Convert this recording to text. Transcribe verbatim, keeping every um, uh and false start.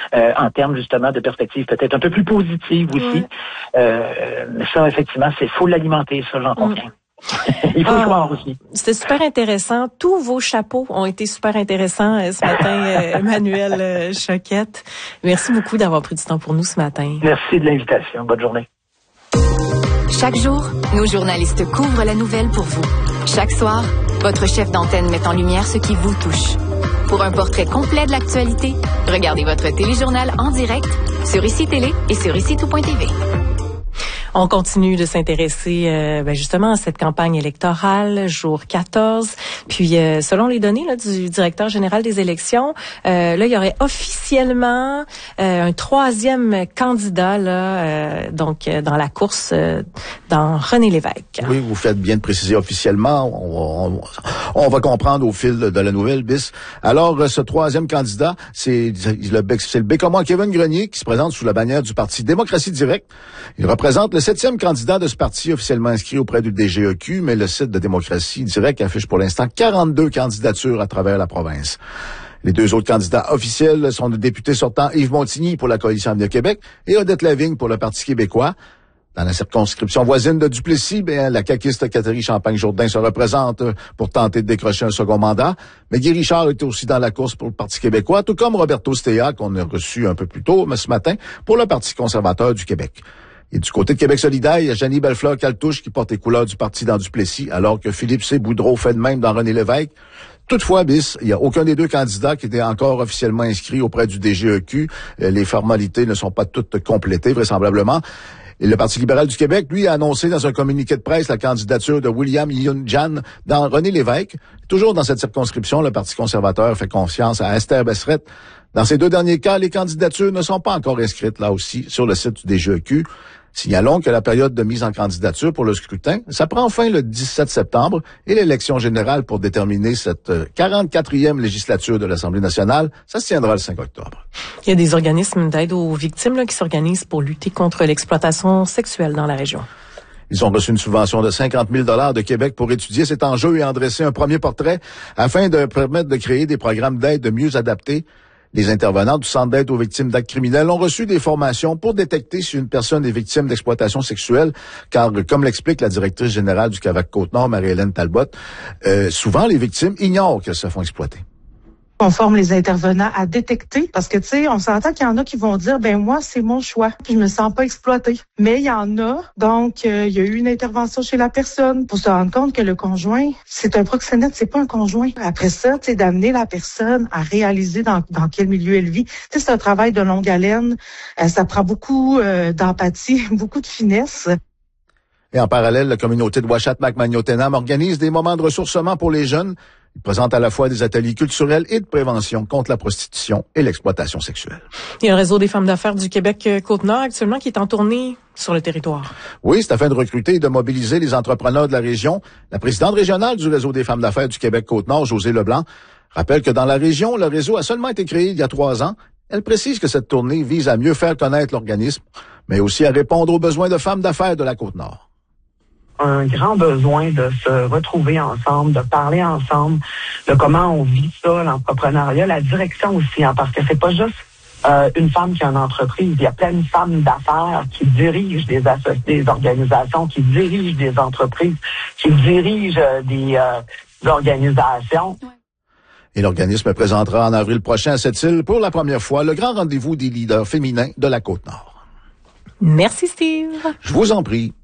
euh, en termes justement de perspectives peut-être un peu plus positives aussi. Ouais. Euh, mais ça, effectivement, c'est faut l'alimenter, ça, j'en conviens. Mm. Il faut ah, le croire aussi. C'était super intéressant. Tous vos chapeaux ont été super intéressants euh, ce matin, euh, Emmanuel euh, Choquette. Merci beaucoup d'avoir pris du temps pour nous ce matin. Merci de l'invitation. Bonne journée. Chaque jour, nos journalistes couvrent la nouvelle pour vous. Chaque soir, votre chef d'antenne met en lumière ce qui vous touche. Pour un portrait complet de l'actualité, regardez votre téléjournal en direct sur Ici Télé et sur ici tout point t v. On continue de s'intéresser euh, ben justement à cette campagne électorale, jour quatorze. Puis, euh, selon les données là, du directeur général des élections, euh, là, il y aurait officiellement euh, un troisième candidat là, euh, donc euh, dans la course, euh, dans René Lévesque. Oui, vous faites bien de préciser officiellement. On, on, on va comprendre au fil de la nouvelle, bis. Alors, ce troisième candidat, c'est le, c'est le Bécomois Kevin Grenier qui se présente sous la bannière du Parti Démocratie Directe. Il représente le septième candidat de ce parti officiellement inscrit auprès du D G E Q, mais le site de Démocratie Directe affiche pour l'instant quarante-deux candidatures à travers la province. Les deux autres candidats officiels sont le député sortant Yves Montigny pour la Coalition Avenir Québec et Odette Lavigne pour le Parti québécois. Dans la circonscription voisine de Duplessis, bien, la caquiste Catherine Champagne-Jourdain se représente pour tenter de décrocher un second mandat. Mais Guy Richard est aussi dans la course pour le Parti québécois, tout comme Roberto Stea, qu'on a reçu un peu plus tôt, mais ce matin, pour le Parti conservateur du Québec. Et du côté de Québec solidaire, il y a Janie Bellefleur-Caltouche qui porte les couleurs du parti dans Duplessis, alors que Philippe C. Boudreau fait de même dans René Lévesque. Toutefois, bis, il n'y a aucun des deux candidats qui était encore officiellement inscrit auprès du D G E Q. Les formalités ne sont pas toutes complétées, vraisemblablement. Et le Parti libéral du Québec, lui, a annoncé dans un communiqué de presse la candidature de William Youn-Jan dans René Lévesque. Toujours dans cette circonscription, le Parti conservateur fait confiance à Esther Besserette. Dans ces deux derniers cas, les candidatures ne sont pas encore inscrites, là aussi, sur le site du D G E Q. Signalons que la période de mise en candidature pour le scrutin, ça prend fin le dix-sept septembre et l'élection générale pour déterminer cette quarante-quatrième législature de l'Assemblée nationale, ça se tiendra le cinq octobre. Il y a des organismes d'aide aux victimes là, qui s'organisent pour lutter contre l'exploitation sexuelle dans la région. Ils ont reçu une subvention de cinquante mille dollars de Québec pour étudier cet enjeu et en dresser un premier portrait afin de permettre de créer des programmes d'aide mieux adaptés. Les intervenants du Centre d'aide aux victimes d'actes criminels ont reçu des formations pour détecter si une personne est victime d'exploitation sexuelle, car, comme l'explique la directrice générale du C A V A C Côte-Nord, Marie-Hélène Talbot, euh, souvent les victimes ignorent qu'elles se font exploiter. On forme les intervenants à détecter parce que, tu sais, on s'entend qu'il y en a qui vont dire, ben moi, c'est mon choix, puis je me sens pas exploitée. Mais il y en a, donc, euh, il y a eu une intervention chez la personne pour se rendre compte que le conjoint, c'est un proxénète, c'est pas un conjoint. Après ça, tu sais, d'amener la personne à réaliser dans, dans quel milieu elle vit. Tu sais, c'est un travail de longue haleine. Euh, ça prend beaucoup euh, d'empathie, beaucoup de finesse. Et en parallèle, la communauté de Ouachat-Macmagnotenam organise des moments de ressourcement pour les jeunes. Ils présentent à la fois des ateliers culturels et de prévention contre la prostitution et l'exploitation sexuelle. Il y a un réseau des femmes d'affaires du Québec Côte-Nord actuellement qui est en tournée sur le territoire. Oui, c'est afin de recruter et de mobiliser les entrepreneurs de la région. La présidente régionale du réseau des femmes d'affaires du Québec Côte-Nord, Josée Leblanc, rappelle que dans la région, le réseau a seulement été créé il y a trois ans. Elle précise que cette tournée vise à mieux faire connaître l'organisme, mais aussi à répondre aux besoins de femmes d'affaires de la Côte-Nord. Un grand besoin de se retrouver ensemble, de parler ensemble, de comment on vit ça, l'entrepreneuriat, la direction aussi, hein, parce que c'est pas juste euh, une femme qui a une entreprise, il y a plein de femmes d'affaires qui dirigent des, asso- des organisations, qui dirigent des entreprises, qui dirigent euh, des, euh, des organisations. Et l'organisme présentera en avril prochain à cette île pour la première fois le grand rendez-vous des leaders féminins de la Côte-Nord. Merci Steve. Je vous en prie.